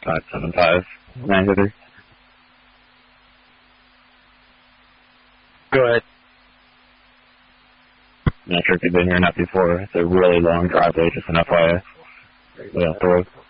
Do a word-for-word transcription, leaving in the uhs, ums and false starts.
five seven five, nine hitter. Go ahead. I'm not sure if you've been here or not before. It's a really long driveway, just an F Y I. Yeah, throw.